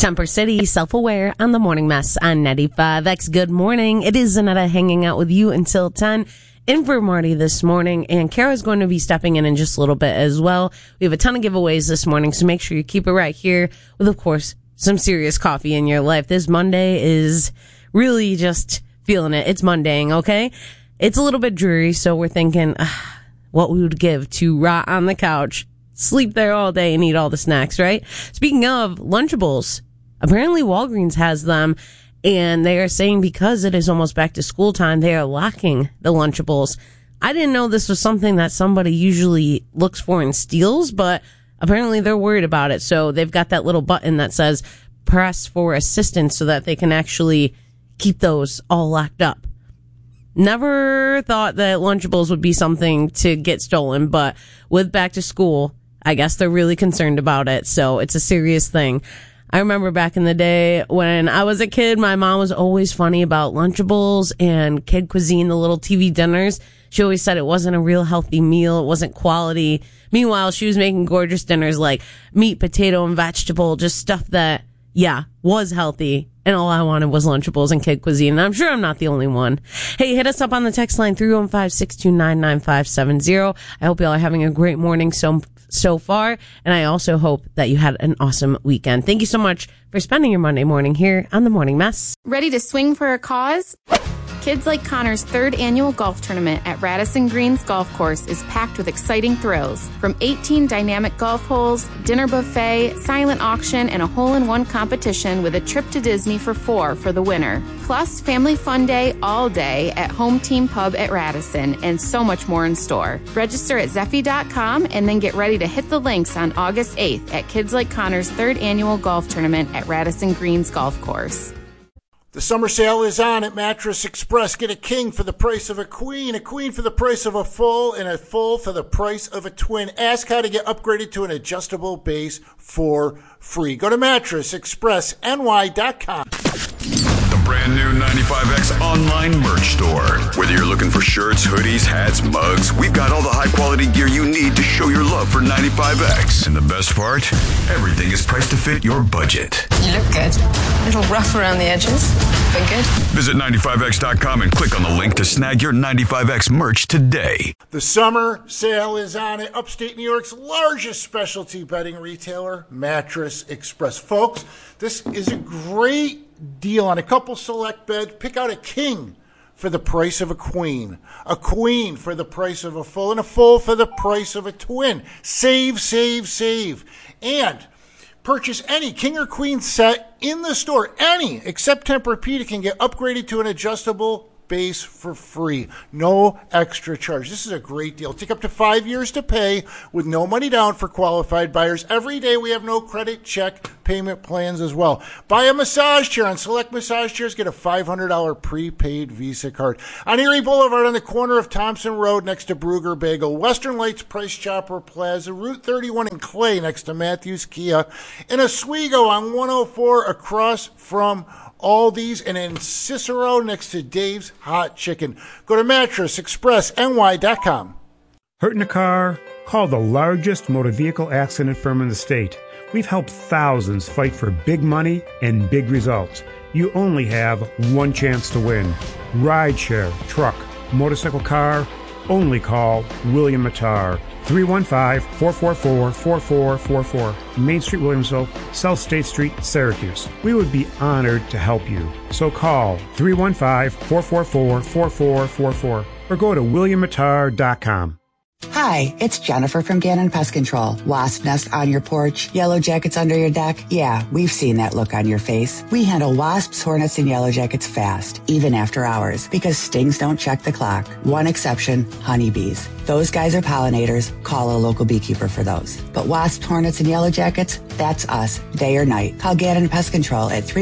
Temper City, self-aware on the morning mess on 95X. Good morning. It is Zanetta hanging out with you until 10. In for Marty this morning, and Kara's going to be stepping in just a little bit as well. We have a ton of giveaways this morning, so make sure you keep it right here with, of course, some serious coffee in your life. This Monday is really just feeling it. It's Mondaying, okay? It's a little bit dreary, so we're thinking what we would give to rot on the couch, sleep there all day, and eat all the snacks, right? Speaking of Lunchables, apparently Walgreens has them, and they are saying because it is almost back to school time, they are locking the Lunchables. I didn't know this was something that somebody usually looks for and steals, but apparently they're worried about it. So they've got that little button that says press for assistance so that they can actually keep those all locked up. Never thought that Lunchables would be something to get stolen, but with back to school, I guess they're really concerned about it. So it's a serious thing. I remember back in the day when I was a kid, my mom was always funny about Lunchables and Kid Cuisine, the little TV dinners. She always said it wasn't a real healthy meal. It wasn't quality. Meanwhile, she was making gorgeous dinners like meat, potato, and vegetable, just stuff that, was healthy. And all I wanted was Lunchables and Kid Cuisine. And I'm sure I'm not the only one. Hey, hit us up on the text line 315-629-9570. I hope y'all are having a great morning so far, and I also hope that you had an awesome weekend. Thank you so much for spending your Monday morning here on The Morning Mess. Ready to swing for a cause? Kids Like Connor's third annual golf tournament at Radisson Greens Golf Course is packed with exciting thrills. From 18 dynamic golf holes, dinner buffet, silent auction, and a hole-in-one competition with a trip to Disney for 4 for the winner. Plus, family fun day all day at Home Team Pub at Radisson, and so much more in store. Register at Zeffy.com and then get ready to hit the links on August 8th at Kids Like Connor's third annual golf tournament at Radisson Greens Golf Course. The summer sale is on at Mattress Express. Get a king for the price of a queen for the price of a full, and a full for the price of a twin. Ask how to get upgraded to an adjustable base for free. Go to mattressexpressny.com. The brand new 95X online merch store. Whether you're looking for shirts, hoodies, hats, mugs, we've got all the high quality gear you need to show your love for 95X. And the best part, everything is priced to fit your budget. You look good. A little rough around the edges, but good. Visit 95X.com and click on the link to snag your 95X merch today. The summer sale is on at upstate New York's largest specialty bedding retailer, Mattress Express. Folks, this is a great deal on a couple select beds. Pick out a king for the price of a queen for the price of a full, and a full for the price of a twin. Save. And purchase any king or queen set in the store, any, except Tempur-Pedic, can get upgraded to an adjustable base for free. No extra charge. This is a great deal. Take up to 5 years to pay with no money down for qualified buyers. Every day we have no credit check payment plans as well. Buy a massage chair on select massage chairs. Get a $500 prepaid Visa card. On Erie Boulevard on the corner of Thompson Road next to Brugger Bagel. Western Lights Price Chopper Plaza. Route 31 in Clay next to Matthews Kia. In Oswego on 104 across from Aldi's, and in Cicero next to Dave's Hot Chicken. Go to mattressexpressny.com. Hurt in a car? Call the largest motor vehicle accident firm in the state. We've helped thousands fight for big money and big results. You only have one chance to win. Rideshare, truck, motorcycle, car, only call William Matar. 315-444-4444. Main Street, Williamsville, South State Street, Syracuse. We would be honored to help you. So call 315-444-4444 or go to williammatar.com. Hi, it's Jennifer from Gannon Pest Control. Wasp nest on your porch, yellow jackets under your deck. Yeah, we've seen that look on your face. We handle wasps, hornets, and yellow jackets fast, even after hours, because stings don't check the clock. One exception, honeybees. Those guys are pollinators. Call a local beekeeper for those. But wasps, hornets, and yellow jackets, that's us, day or night. Call Gannon Pest Control at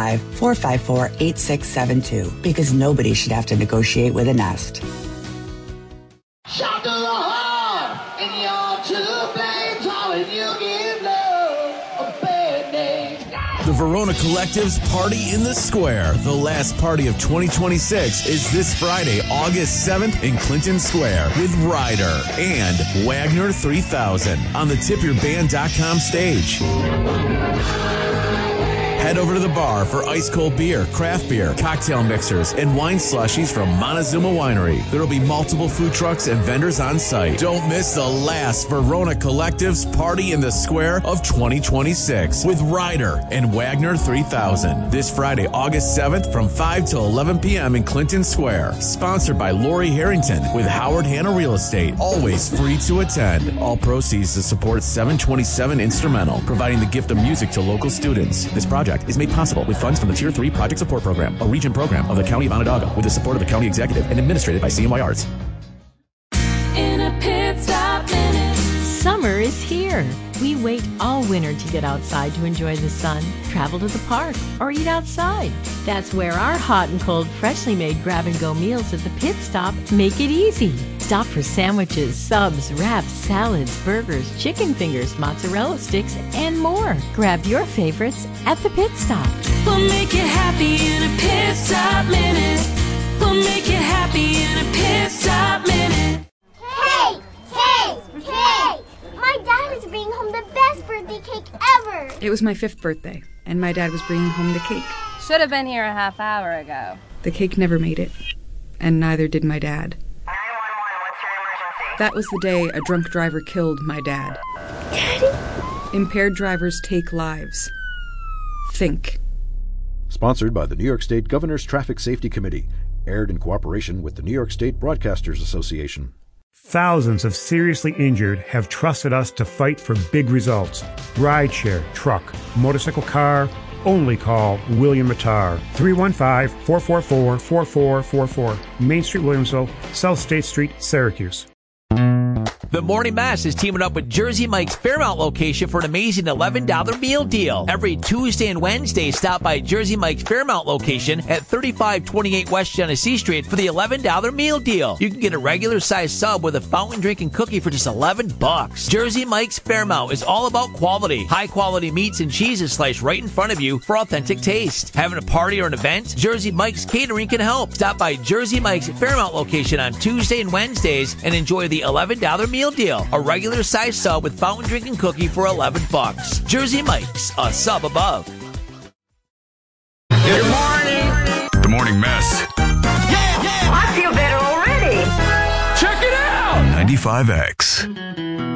315-454-8672, because nobody should have to negotiate with a nest. Shout to the heart, and you're to blame, darling, you give love a bad name. The Verona Collective's Party in the Square, the last party of 2026, is this Friday, August 7th in Clinton Square with Ryder and Wagner 3000 on the tipyourband.com stage. Head over to the bar for ice cold beer, craft beer, cocktail mixers, and wine slushies from Montezuma Winery. There will be multiple food trucks and vendors on site. Don't miss the last Verona Collective's Party in the Square of 2026 with Ryder and Wagner 3000. This Friday, August 7th from 5 till 11 p.m. in Clinton Square. Sponsored by Lori Harrington with Howard Hanna Real Estate. Always free to attend. All proceeds to support 727 Instrumental, providing the gift of music to local students. This project is made possible with funds from the Tier 3 Project Support Program, a region program of the County of Onondaga, with the support of the County Executive and administrated by CMY Arts. In a pit stop minute. Summer is here. We wait all winter to get outside to enjoy the sun, travel to the park, or eat outside. That's where our hot and cold, freshly made grab-and-go meals at the Pit Stop make it easy. Stop for sandwiches, subs, wraps, salads, burgers, chicken fingers, mozzarella sticks, and more. Grab your favorites at the Pit Stop. We'll make you happy in a Pit Stop minute. We'll make you happy in a Pit Stop minute. Hey! My dad is bringing home the best birthday cake ever! It was my 5th birthday, and my dad was bringing home the cake. Should have been here a half hour ago. The cake never made it, and neither did my dad. 911, what's your emergency? That was the day a drunk driver killed my dad. Daddy? Impaired drivers take lives. Think. Sponsored by the New York State Governor's Traffic Safety Committee. Aired in cooperation with the New York State Broadcasters Association. Thousands of seriously injured have trusted us to fight for big results. Rideshare, truck, motorcycle, car. Only call William Mattar. 315-444-4444. Main Street, Williamsville, South State Street, Syracuse. The Morning Mess is teaming up with Jersey Mike's Fairmount location for an amazing $11 meal deal. Every Tuesday and Wednesday, stop by Jersey Mike's Fairmount location at 3528 West Genesee Street for the $11 meal deal. You can get a regular size sub with a fountain drink and cookie for just $11. Jersey Mike's Fairmount is all about quality. High quality meats and cheeses sliced right in front of you for authentic taste. Having a party or an event? Jersey Mike's Catering can help. Stop by Jersey Mike's Fairmount location on Tuesday and Wednesdays and enjoy the $11 meal deal. A regular size sub with fountain drink and cookie for $11. Jersey Mike's, a sub above. Good morning. The Morning Mess. I feel better already. Check it out. 95X.